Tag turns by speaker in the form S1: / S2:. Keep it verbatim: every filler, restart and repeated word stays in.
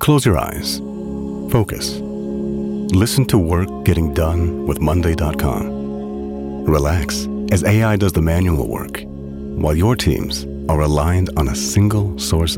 S1: Close your eyes. Focus. Listen to work getting done with Monday dot com. Relax as A I does the manual work, while your teams are aligned on a single source